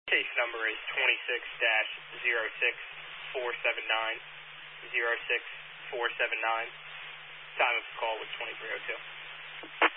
Case number is 26-06479, 06479. Time of call was 2302.